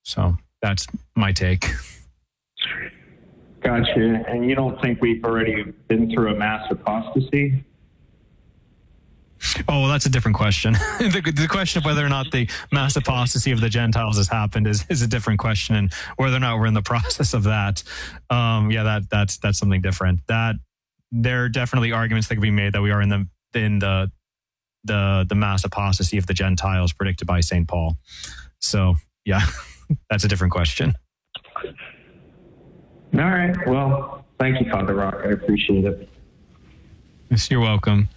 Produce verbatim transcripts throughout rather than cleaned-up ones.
So that's my take. Gotcha. And you don't think we've already been through a mass apostasy? Oh, well, that's a different question. the, the question of whether or not the mass apostasy of the Gentiles has happened is, is a different question, and whether or not we're in the process of that, um, yeah, that that's that's something different. That there are definitely arguments that can be made that we are in the in the the the mass apostasy of the Gentiles predicted by Saint Paul. So, yeah, that's a different question. All right. Well, thank you, Father Rock. I appreciate it. Yes, you're welcome.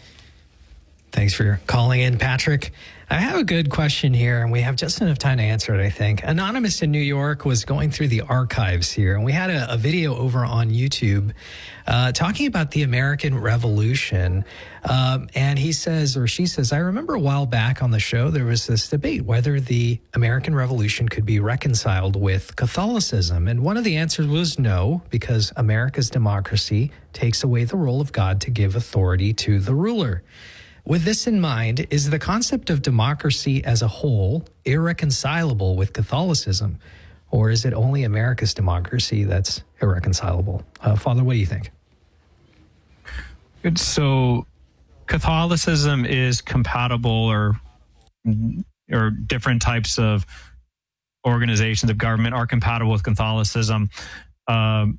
Thanks for calling in, Patrick. I have a good question here, and we have just enough time to answer it, I think. Anonymous in New York was going through the archives here, and we had a, a video over on YouTube uh, talking about the American Revolution. Um, and he says, or she says, I remember a while back on the show, there was this debate whether the American Revolution could be reconciled with Catholicism. And one of the answers was no, because America's democracy takes away the role of God to give authority to the ruler. With this in mind, is the concept of democracy as a whole irreconcilable with Catholicism, or is it only America's democracy that's irreconcilable? Uh, Father, what do you think? Good. So Catholicism is compatible, or or different types of organizations of government are compatible with Catholicism. Um,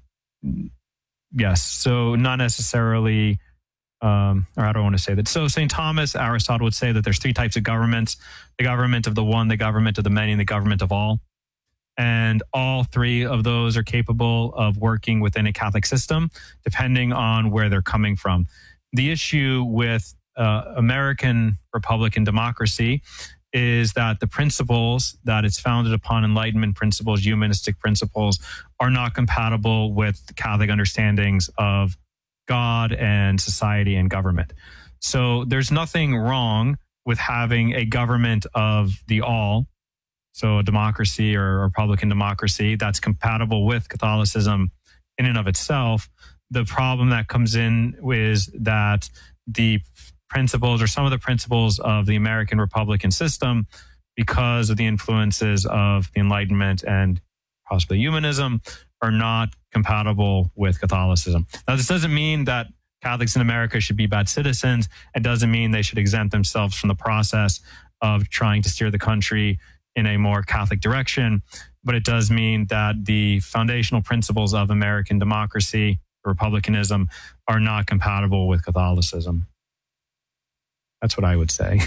yes. So not necessarily... Um, or I don't want to say that. So Saint Thomas, Aristotle would say that there's three types of governments: the government of the one, the government of the many, and the government of all. And all three of those are capable of working within a Catholic system, depending on where they're coming from. The issue with uh, American Republican democracy is that the principles that it's founded upon, Enlightenment principles, humanistic principles, are not compatible with the Catholic understandings of God and society and government. So there's nothing wrong with having a government of the all, so a democracy or a Republican democracy that's compatible with Catholicism in and of itself. The problem that comes in is that the principles, or some of the principles of the American Republican system, because of the influences of the Enlightenment and possibly humanism, are not compatible with Catholicism. Now, this doesn't mean that Catholics in America should be bad citizens. It doesn't mean they should exempt themselves from the process of trying to steer the country in a more Catholic direction. But it does mean that the foundational principles of American democracy, republicanism, are not compatible with Catholicism. That's what I would say.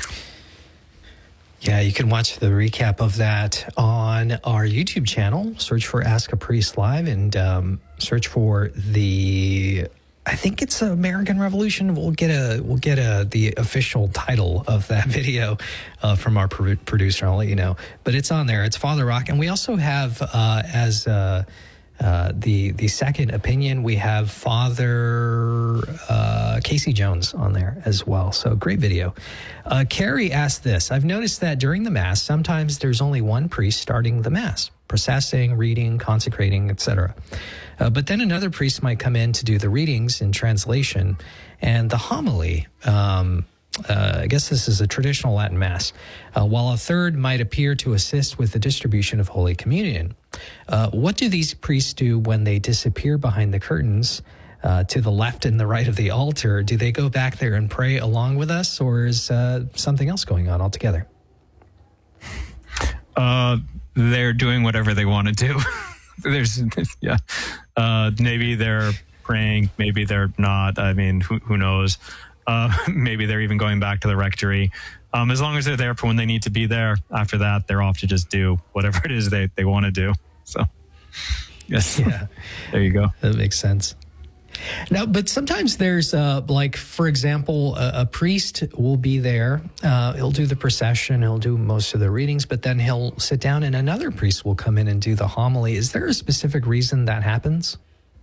Yeah, you can watch the recap of that on our YouTube channel. Search for Ask a Priest Live, and um, search for the, I think it's American Revolution. We'll get a we'll get a the official title of that video uh, from our pro- producer. I'll let you know, but it's on there. It's Father Rock, and we also have uh, as uh, uh, the the second opinion, we have Father uh, Casey Jones on there as well. So great video. Uh, Carrie asked this: I've noticed that during the Mass, sometimes there's only one priest starting the Mass, processing, reading, consecrating, et cetera. Uh, but then another priest might come in to do the readings in translation and the homily. Um, uh, I guess this is a traditional Latin Mass, uh, while a third might appear to assist with the distribution of Holy Communion. Uh, what do these priests do when they disappear behind the curtains uh, to the left and the right of the altar? Do they go back there and pray along with us, or is uh, something else going on altogether? Uh, they're doing whatever they want to do. There's, yeah, uh, maybe they're praying, maybe they're not. I mean, who, who knows? Uh, maybe they're even going back to the rectory. Um, as long as they're there for when they need to be there, after that, they're off to just do whatever it is they, they want to do. So, yes, yeah, there you go. That makes sense. Now, but sometimes there's, uh, like, for example, a, a priest will be there. Uh, he'll do the procession. He'll do most of the readings, but then he'll sit down and another priest will come in and do the homily. Is there a specific reason that happens?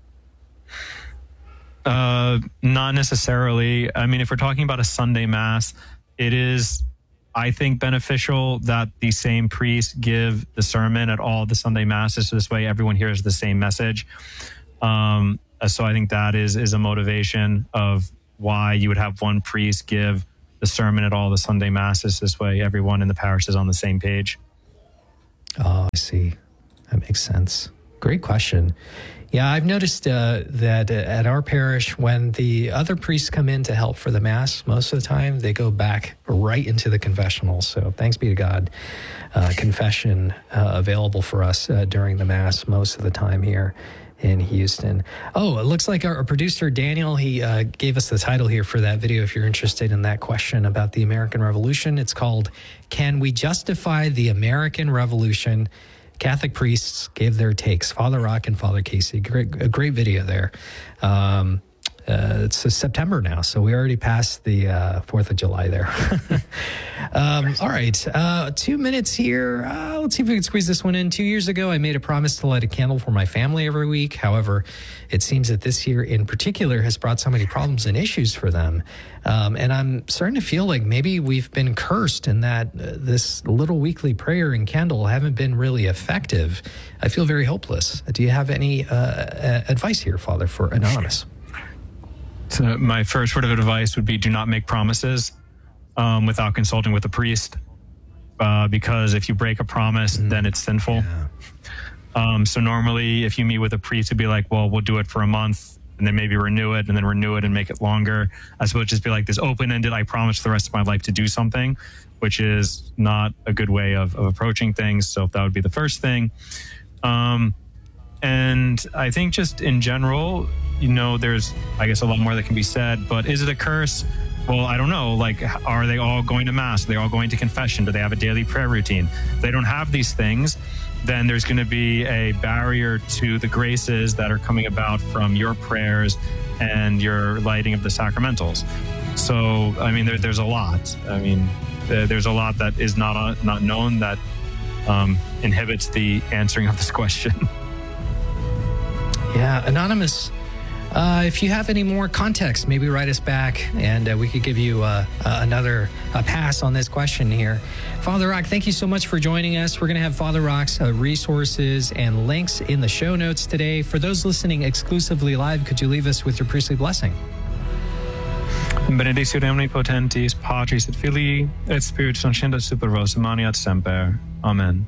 Uh, not necessarily. I mean, if we're talking about a Sunday Mass, it is, I think, beneficial that the same priest give the sermon at all the Sunday Masses. So this way everyone hears the same message. Um, So I think that is is a motivation of why you would have one priest give the sermon at all the Sunday Masses. This way everyone in the parish is on the same page. Oh, I see. That makes sense. Great question. Yeah, I've noticed uh, that at our parish, when the other priests come in to help for the Mass, most of the time they go back right into the confessional. So thanks be to God, uh, confession uh, available for us uh, during the Mass most of the time here in Houston. Oh, it looks like our, our producer, Daniel, he uh, gave us the title here for that video if you're interested in that question about the American Revolution. It's called, Can We Justify the American Revolution? Catholic priests gave their takes. Father Rock and Father Casey. Great, a great video there. Um, uh, it's September now, so we already passed the uh, fourth of July there. um, all right, uh, two minutes here. Uh, let's see if we can squeeze this one in. Two years ago, I made a promise to light a candle for my family every week. However, it seems that this year in particular has brought so many problems and issues for them. Um, and I'm starting to feel like maybe we've been cursed in that uh, this little weekly prayer and candle haven't been really effective. I feel very hopeless. Do you have any uh, uh, advice here, Father, for Anonymous? So my first word of advice would be do not make promises um, without consulting with a priest, uh, because if you break a promise, mm. then it's sinful. Yeah. Um, so normally if you meet with a priest, it'd be like, well, we'll do it for a month and then maybe renew it and then renew it and make it longer. I suppose just be like this open-ended, I promise the rest of my life to do something, which is not a good way of, of approaching things. So that would be the first thing. Um, and I think just in general, you know, there's, I guess, a lot more that can be said, but is it a curse? Well, I don't know. Like, are they all going to Mass? Are they all going to confession? Do they have a daily prayer routine? If they don't have these things, then there's going to be a barrier to the graces that are coming about from your prayers and your lighting of the sacramentals. So, I mean, there, there's a lot. I mean, there, there's a lot that is not uh, not known that um, inhibits the answering of this question. Yeah, Anonymous, uh, if you have any more context, maybe write us back and uh, we could give you uh, uh, another uh, pass on this question here. Father Rock, thank you so much for joining us. We're going to have Father Rock's uh, resources and links in the show notes today. For those listening exclusively live, could you leave us with your priestly blessing? Benedictio omnipotentis, Patris et Filii, et Spiritus Sancti super vos, maniat semper. Amen.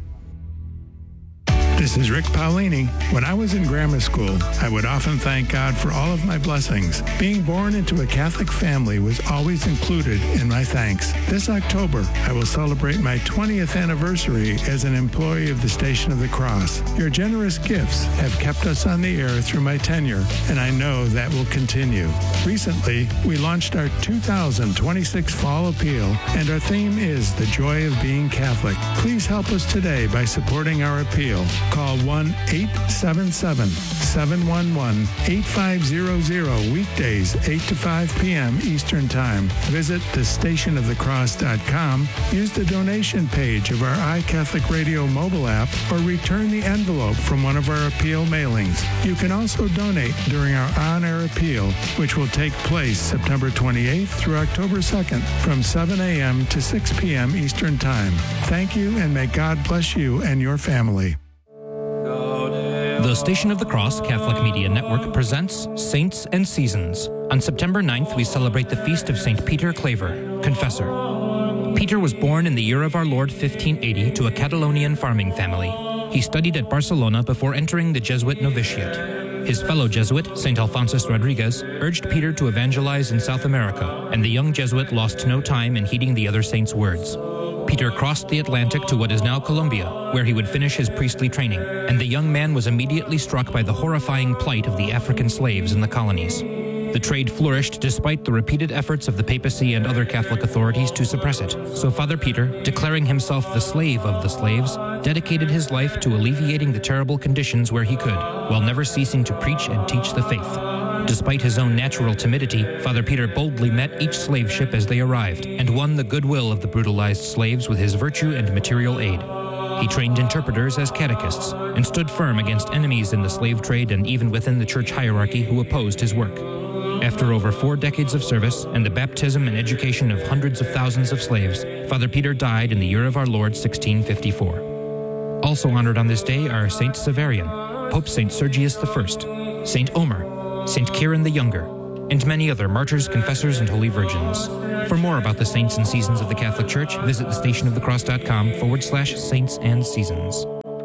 This is Rick Paolini. When I was in grammar school, I would often thank God for all of my blessings. Being born into a Catholic family was always included in my thanks. This October, I will celebrate my twentieth anniversary as an employee of the Station of the Cross. Your generous gifts have kept us on the air through my tenure, and I know that will continue. Recently, we launched our two thousand twenty-six Fall Appeal, and our theme is The Joy of Being Catholic. Please help us today by supporting our appeal. Call one eight seven seven, seven one one, eight five zero zero weekdays, eight to five p.m. Eastern Time. Visit the station of the cross dot com, use the donation page of our iCatholic Radio mobile app, or return the envelope from one of our appeal mailings. You can also donate during our on-air appeal, which will take place September twenty-eighth through October second from seven a.m. to six p.m. Eastern Time. Thank you, and may God bless you and your family. The Station of the Cross Catholic Media Network presents Saints and Seasons. On September ninth, we celebrate the feast of Saint Peter Claver, Confessor. Peter was born in the year of our Lord fifteen eighty to a Catalonian farming family. He studied at Barcelona before entering the Jesuit novitiate. His fellow Jesuit, Saint Alphonsus Rodriguez, urged Peter to evangelize in South America, and the young Jesuit lost no time in heeding the other saint's words. Peter crossed the Atlantic to what is now Colombia, where he would finish his priestly training, and the young man was immediately struck by the horrifying plight of the African slaves in the colonies. The trade flourished despite the repeated efforts of the papacy and other Catholic authorities to suppress it. So Father Peter, declaring himself the slave of the slaves, dedicated his life to alleviating the terrible conditions where he could, while never ceasing to preach and teach the faith. Despite his own natural timidity, Father Peter boldly met each slave ship as they arrived and won the goodwill of the brutalized slaves with his virtue and material aid. He trained interpreters as catechists and stood firm against enemies in the slave trade and even within the church hierarchy who opposed his work. After over four decades of service and the baptism and education of hundreds of thousands of slaves, Father Peter died in the year of our Lord sixteen fifty-four. Also honored on this day are Saint Severian, Pope Saint Sergius the First, Saint Omer, Saint Kieran the Younger, and many other martyrs, confessors, and holy virgins. For more about the saints and seasons of the Catholic Church, visit thestationofthecross.com forward slash saints and seasons.